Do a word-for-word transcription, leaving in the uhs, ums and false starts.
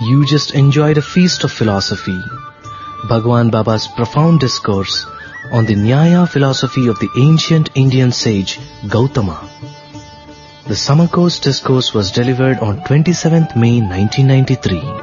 You just enjoyed a feast of philosophy, Bhagwan Baba's profound discourse on the Nyaya philosophy of the ancient Indian sage Gautama. The summer course discourse was delivered on twenty-seventh May nineteen ninety-three.